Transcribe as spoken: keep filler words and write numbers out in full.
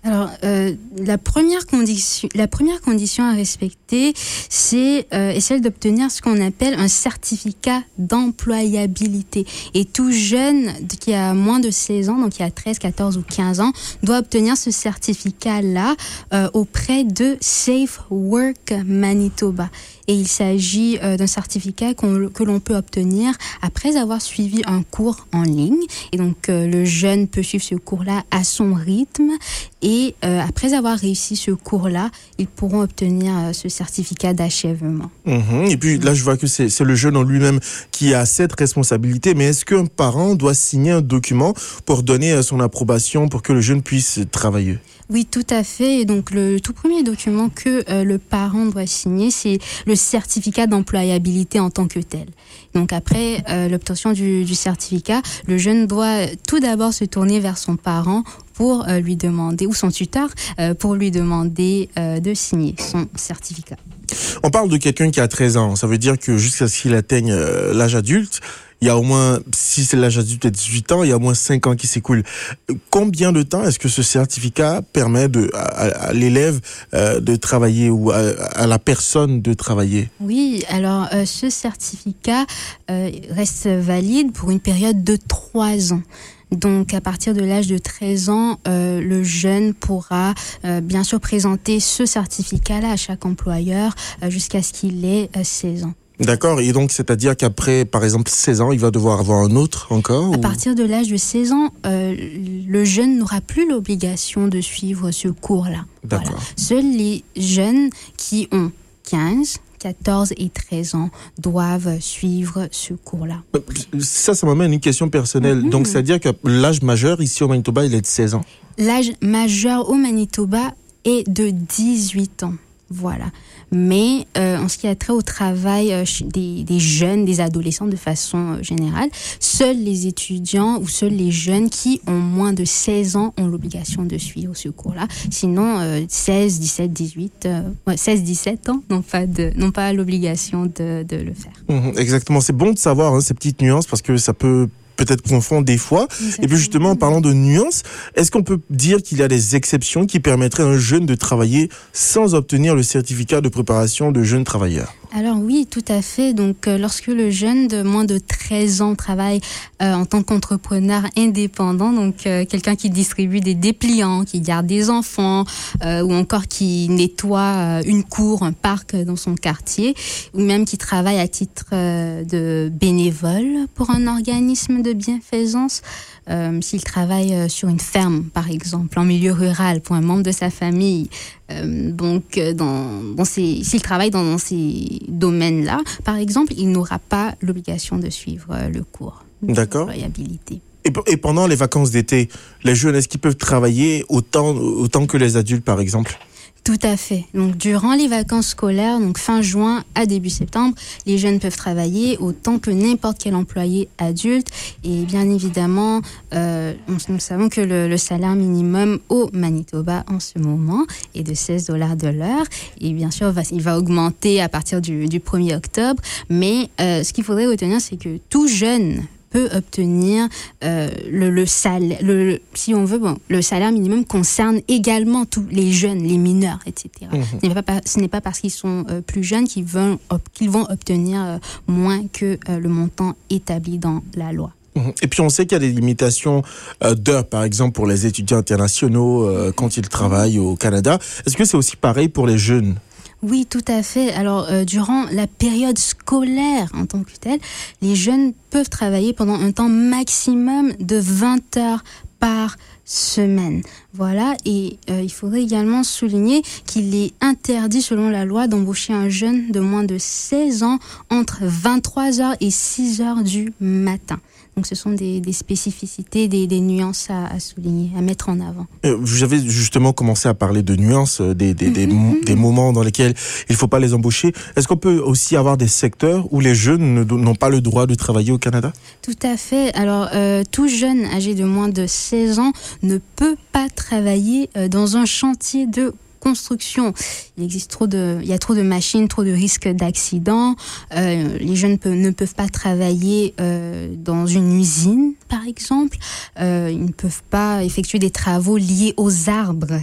Alors, euh, la première condition, la première condition à respecter, c'est euh, est celle d'obtenir ce qu'on appelle un certificat d'employabilité. Et tout jeune qui a moins de seize ans, donc qui a treize, quatorze ou quinze ans, doit obtenir ce certificat-là euh, auprès de Safe Work Manitoba. Et il s'agit euh, d'un certificat qu'on, que l'on peut obtenir après avoir suivi un cours en ligne. Et donc, euh, le jeune peut suivre ce cours-là à son rythme. Et euh, après avoir réussi ce cours-là, ils pourront obtenir euh, ce certificat d'achèvement. Mmh. Et puis là, je vois que c'est, c'est le jeune en lui-même qui a cette responsabilité. Mais est-ce qu'un parent doit signer un document pour donner son approbation pour que le jeune puisse travailler? Oui, tout à fait. Et donc, le tout premier document que euh, le parent doit signer, c'est le certificat d'employabilité en tant que tel. Donc, après euh, l'obtention du, du certificat, le jeune doit tout d'abord se tourner vers son parent pour euh, lui demander, ou son tuteur, euh, pour lui demander euh, de signer son certificat. On parle de quelqu'un qui a treize ans. Ça veut dire que jusqu'à ce qu'il atteigne euh, l'âge adulte, il y a au moins, si c'est l'âge adulte de dix-huit ans, il y a au moins cinq ans qui s'écoulent. Combien de temps est-ce que ce certificat permet de, à, à l'élève euh, de travailler ou à, à la personne de travailler? Oui, alors euh, ce certificat euh, reste valide pour une période de trois ans. Donc, à partir de l'âge de treize ans, euh, le jeune pourra euh, bien sûr présenter ce certificat-là à chaque employeur euh, jusqu'à ce qu'il ait euh, seize ans. D'accord, et donc c'est-à-dire qu'après, par exemple, seize ans, il va devoir avoir un autre encore? À ou... partir de l'âge de seize ans, euh, le jeune n'aura plus l'obligation de suivre ce cours-là. D'accord. Voilà. Seuls les jeunes qui ont quinze, quatorze et treize ans doivent suivre ce cours-là. Ça, ça m'amène à une question personnelle. Mmh. Donc, c'est-à-dire que l'âge majeur ici au Manitoba, il est de seize ans? L'âge majeur au Manitoba est de dix-huit ans. Voilà. Mais euh, en ce qui a trait au travail euh, des, des jeunes, des adolescents de façon euh, générale, seuls les étudiants ou seuls les jeunes qui ont moins de seize ans ont l'obligation de suivre ce cours-là. Sinon, euh, seize, dix-sept, dix-huit, euh, ouais, seize, dix-sept ans n'ont pas, de, n'ont pas l'obligation de, de le faire. Mmh, exactement. C'est bon de savoir hein, ces petites nuances parce que ça peut peut-être confondre des fois. Exactement. Et puis justement, en parlant de nuances, est-ce qu'on peut dire qu'il y a des exceptions qui permettraient à un jeune de travailler sans obtenir le certificat de préparation de jeune travailleur? Alors oui, tout à fait. Donc, euh, lorsque le jeune de moins de treize ans travaille euh, en tant qu'entrepreneur indépendant, donc euh, quelqu'un qui distribue des dépliants, qui garde des enfants, euh, ou encore qui nettoie euh, une cour, un parc dans son quartier, ou même qui travaille à titre euh, de bénévole pour un organisme de bienfaisance, euh, s'il travaille euh, sur une ferme, par exemple, en milieu rural, pour un membre de sa famille. Euh, donc, dans, dans ces, s'il travaille dans, dans ces domaines-là, par exemple, il n'aura pas l'obligation de suivre euh, le cours. D'accord. D'employabilité. Et, et pendant les vacances d'été, les jeunes, est-ce qu'ils peuvent travailler autant, autant que les adultes, par exemple? Tout à fait. Donc, durant les vacances scolaires, donc fin juin à début septembre, les jeunes peuvent travailler autant que n'importe quel employé adulte. Et bien évidemment, euh, nous savons que le, le salaire minimum au Manitoba en ce moment est de seize dollars de l'heure. Et bien sûr, va, il va augmenter à partir du, du premier octobre. Mais euh, ce qu'il faudrait retenir, c'est que tout jeune peut obtenir euh, le, le salaire, le, le, si on veut, bon, le salaire minimum concerne également tous les jeunes, les mineurs, et cetera. Mmh. Ce n'est pas, ce n'est pas parce qu'ils sont euh, plus jeunes qu'ils vont, qu'ils vont obtenir euh, moins que euh, le montant établi dans la loi. Et puis on sait qu'il y a des limitations euh, d'heures, par exemple pour les étudiants internationaux euh, quand ils travaillent au Canada. Est-ce que c'est aussi pareil pour les jeunes? Oui, tout à fait. Alors, euh, durant la période scolaire en tant que telle, les jeunes peuvent travailler pendant un temps maximum de vingt heures par semaine. Voilà, et euh, il faudrait également souligner qu'il est interdit, selon la loi, d'embaucher un jeune de moins de seize ans entre vingt-trois heures et six heures du matin. Donc, ce sont des, des spécificités, des, des nuances à, à souligner, à mettre en avant. Euh, j'avais justement commencé à parler de nuances, des, des, des, mm-hmm. des moments dans lesquels il ne faut pas les embaucher. Est-ce qu'on peut aussi avoir des secteurs où les jeunes ne, n'ont pas le droit de travailler au Canada? Tout à fait. Alors, euh, tout jeune âgé de moins de seize ans ne peut pas travailler euh, dans un chantier de construction. Il existe trop de, il y a trop de machines, trop de risques d'accident. Euh, les jeunes peut, ne peuvent pas travailler euh, dans une usine, par exemple. Euh, ils ne peuvent pas effectuer des travaux liés aux arbres.